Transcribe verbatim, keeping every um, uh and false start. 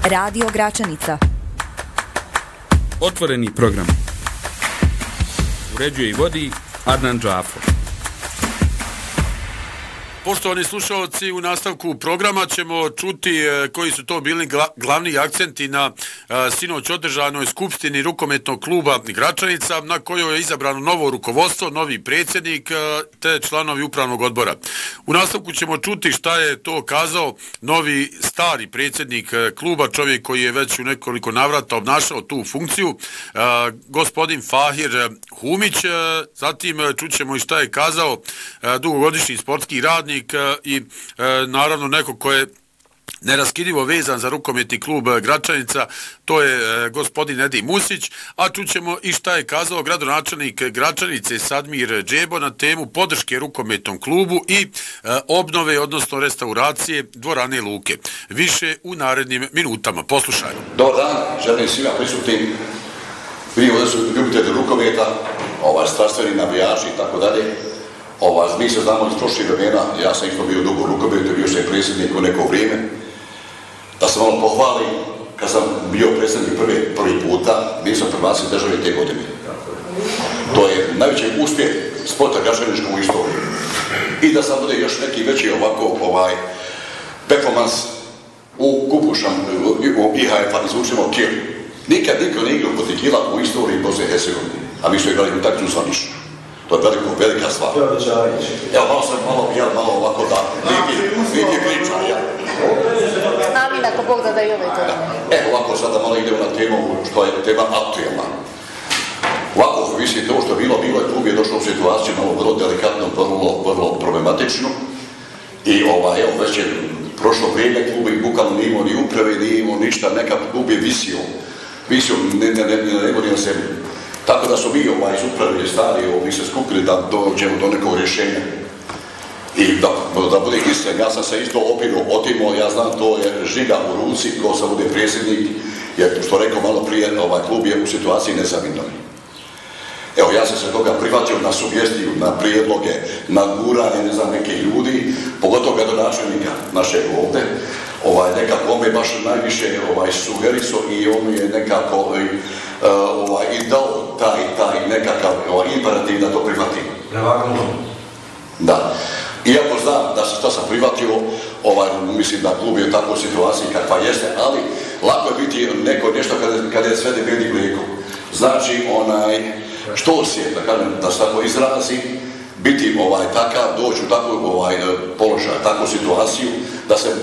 Radio Gračanica. Otvoreni program. Uređuje i vodi Adnan Džafo. Poštovani slušalci, u nastavku programa ćemo čuti koji su to bili glavni akcenti na sinoć održanoj skupštini rukometnog kluba Gračanica, na kojoj je izabrano novo rukovodstvo, novi predsjednik te članovi upravnog odbora. U nastavku ćemo čuti šta je to kazao novi stari predsjednik kluba, čovjek koji je već u nekoliko navrata obnašao tu funkciju, gospodin Fahir Humić. Zatim čućemo i šta je kazao dugogodišnji sportski radnik i e, naravno neko ko je neraskidivo vezan za rukometni klub Gračanica, to je e, gospodin Edi Musić, a čućemo i šta je kazao gradonačelnik Gračanice Sadmir Džebo na temu podrške rukometnom klubu i e, obnove, odnosno restauracije dvorane Luke. Više u narednim minutama. Poslušajmo. Dobar dan, želim svima prisutnim. Vi ovdje su ljubitelji rukometa, ovaj, strastveni navijači i tako dalje. Ova, mi se znamo iz prošlih vremena, ja sam isto bio dugo u rukometu, bio sam i predsjednik u neko vrijeme. Da se malo pohvalim, kad sam bio predsjednik prvi, prvi puta, mi sam prvaci države te godine. To je najveći uspjeh sporta gračaničkog u istoriji. I da sam bude još neki veći ovako ovaj, performans u Kupušan, u I H F-a izvučimo Kil. Nikad niko nije igrao protiv Kila u istoriji Bosne i Hercegovine, a mi smo igrali u takvu zvaničnu. To je veliko, velika stvar. Evo, malo sam malo pijal, malo ovako da lijepi priča. Amin, ako Bog da da i ovaj to. Evo, ovako sada malo idemo na temu što je tema aktuelna. Ovako, mislim, to što je bilo, bilo je klub je došlo u situaciju malo vrlo delikatno, vrlo, vrlo problematično. I ovaj, evo, već je prošlo vrijeme, klub je bukvalno nije imao ni uprave, nije imao ništa, neka klub je visio. Visio, ne, ne, ne, ne, ne, ne, na sebi. Tako da su mi ovaj, iz upravlje stari, mi se skupili da dođemo do nekog rješenja. I da, da bude iskren, ja sam se isto opiro otimo, ja znam to je žiga u ruci, ko sam bude predsjednik, jer što rekao malo prije, ovaj klub je u situaciji nezavidnoj. Evo, ja sam se toga prihvatio na sugestiju, na prijedloge, na guranje, ne znam, nekih ljudi, pogotovo gradonačelnika našeg ovdje. Ovaj, nekako on me baš najviše ovaj, sugeriso i on je nekako uh, ovaj, i dao taj, taj nekakav ovaj, imperativ da to prihvatim. Da. Iako znam da se to sam prihvatio, ovaj, mislim da klub je u takvoj situaciji kakva jeste, ali lako je biti neko nešto kada, kada je sve debeli mlijeko. Znači, onaj, što se, da kažem, da se tako izrazi, biti ovaj, takav, doći u takvu ovaj, položaj, takvu situaciju, da se